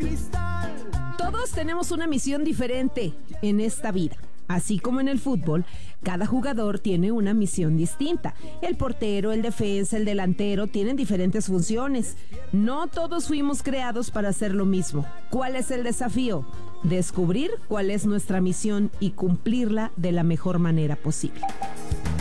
Todos tenemos una misión diferente en esta vida. Así como en el fútbol, cada jugador tiene una misión distinta. El portero, el defensa, el delantero tienen diferentes funciones. No todos fuimos creados para hacer lo mismo. ¿Cuál es el desafío? Descubrir cuál es nuestra misión y cumplirla de la mejor manera posible.